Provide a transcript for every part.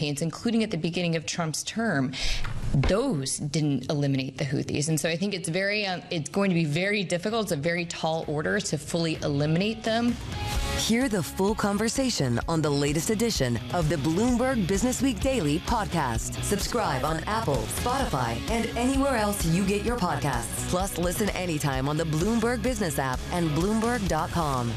campaigns, including at the beginning of Trump's term, those didn't eliminate the Houthis. And so I think it's going to be very difficult. It's a very tall order to fully eliminate them. Hear the full conversation on the latest edition of the Bloomberg Business Week Daily podcast. Subscribe on Apple, Spotify, and anywhere else you get your podcasts. Plus, listen anytime on the Bloomberg Business app and Bloomberg.com.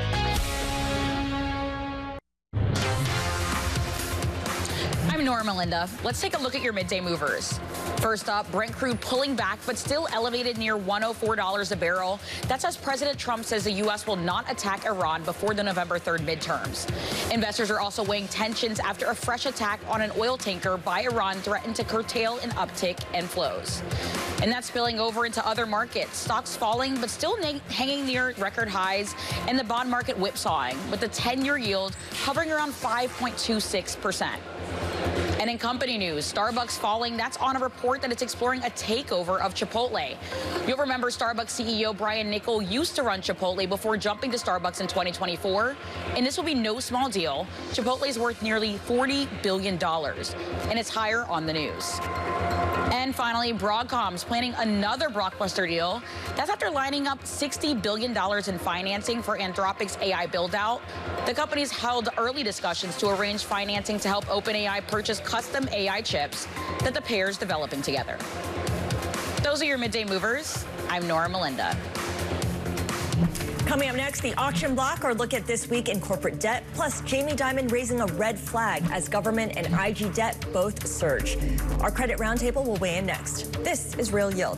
I'm Nora Melinda. Let's take a look at your midday movers. First up, Brent crude pulling back, but still elevated near $104 a barrel. That's as President Trump says the U.S. will not attack Iran before the November 3rd midterms. Investors are also weighing tensions after a fresh attack on an oil tanker by Iran threatened to curtail an uptick in flows. And that's spilling over into other markets. Stocks falling, but still hanging near record highs, and the bond market whipsawing, with the 10-year yield hovering around 5.26%. And in company news, Starbucks falling. That's on a report that it's exploring a takeover of Chipotle. You'll remember Starbucks CEO Brian Niccol used to run Chipotle before jumping to Starbucks in 2024. And this will be no small deal. Chipotle is worth nearly $40 billion, and it's higher on the news. And finally, Broadcom's planning another blockbuster deal. That's after lining up $60 billion in financing for Anthropic's AI build-out. The company's held early discussions to arrange financing to help OpenAI purchase custom AI chips that the pair is developing together. Those are your midday movers. I'm Nora Melinda. Coming up next, the auction block, or look at this week in corporate debt, plus Jamie Dimon raising a red flag as government and IG debt both surge. Our credit roundtable will weigh in next. This is Real Yield.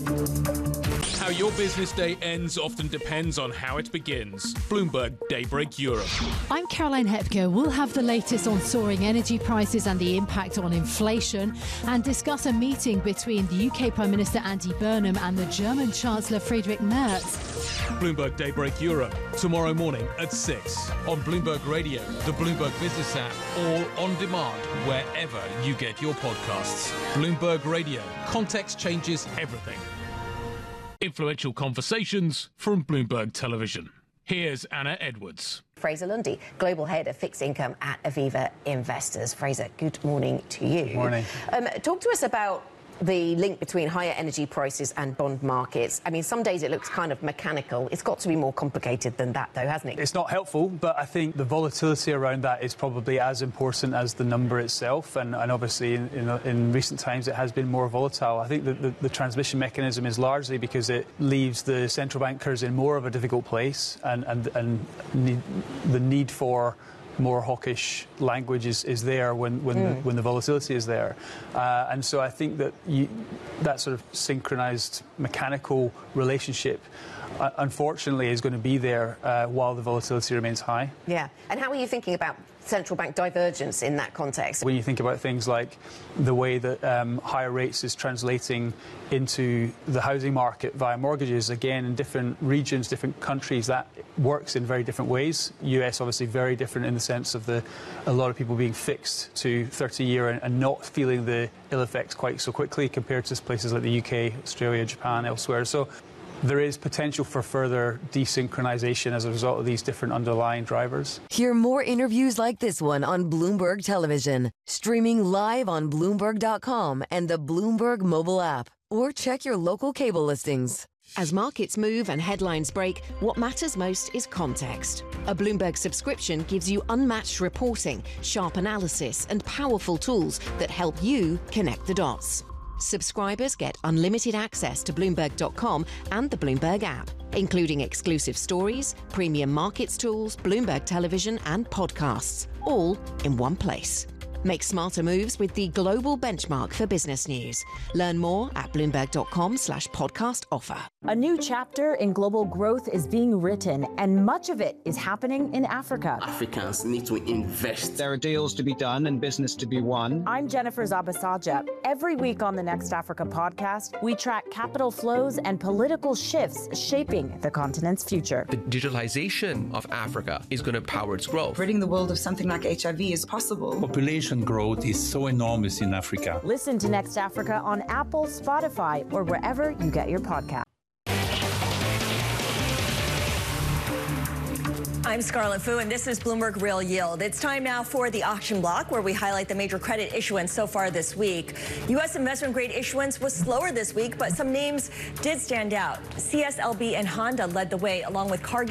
How your business day ends often depends on how it begins. Bloomberg Daybreak Europe. I'm Caroline Hepker. We'll have the latest on soaring energy prices and the impact on inflation, and discuss a meeting between the UK Prime Minister Andy Burnham and the German Chancellor Friedrich Merz. Bloomberg Daybreak Europe, tomorrow morning at 6 on Bloomberg Radio, the Bloomberg Business app, or on demand wherever you get your podcasts. Bloomberg Radio. Context changes everything. Influential conversations from Bloomberg Television. Here's Anna Edwards. Fraser Lundy, Global Head of Fixed Income at Aviva Investors. Fraser, good morning to you. Morning. Talk to us about the link between higher energy prices and bond markets. I mean, some days it looks kind of mechanical. It's got to be more complicated than that, though, hasn't it? It's not helpful, but I think the volatility around that is probably as important as the number itself. And obviously, in recent times, it has been more volatile. I think the transmission mechanism is largely because it leaves the central bankers in more of a difficult place, and the need for more hawkish language is there when the volatility is there, and so I think that that sort of synchronized mechanical relationship unfortunately is going to be there while the volatility remains high. Yeah. And how are you thinking about central bank divergence in that context? When you think about things like the way that higher rates is translating into the housing market via mortgages, again, in different regions, different countries, that works in very different ways. US obviously very different in the sense of a lot of people being fixed to 30-year and not feeling the ill effects quite so quickly compared to places like the UK, Australia, Japan, elsewhere. So there is potential for further desynchronization as a result of these different underlying drivers. Hear more interviews like this one on Bloomberg Television, streaming live on Bloomberg.com and the Bloomberg mobile app, or check your local cable listings. As markets move and headlines break, what matters most is context. A Bloomberg subscription gives you unmatched reporting, sharp analysis, and powerful tools that help you connect the dots. Subscribers get unlimited access to Bloomberg.com and the Bloomberg app, including exclusive stories, premium markets tools, Bloomberg Television, and podcasts, all in one place. Make smarter moves with the global benchmark for business news. Learn more at Bloomberg.com/podcast offer. A new chapter in global growth is being written, and much of it is happening in Africa. Africans need to invest. There are deals to be done and business to be won. I'm Jennifer Zabasaja. Every week on the Next Africa podcast, we track capital flows and political shifts shaping the continent's future. The digitalization of Africa is going to power its growth. Ridding the world of something like HIV is possible. Population growth is so enormous in Africa. Listen to Next Africa on Apple, Spotify, or wherever you get your podcast. I'm Scarlett Fu, and this is Bloomberg Real Yield. It's time now for the auction block, where we highlight the major credit issuance so far this week. U.S. investment-grade issuance was slower this week, but some names did stand out. CSLB and Honda led the way, along with Cargill